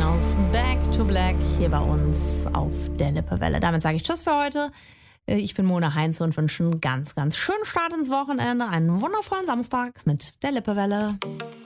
House, Back to Black hier bei uns auf der Lippewelle. Damit sage ich Tschüss für heute. Ich bin Mona Heinze und wünsche einen ganz, ganz schönen Start ins Wochenende. Einen wundervollen Samstag mit der Lippewelle.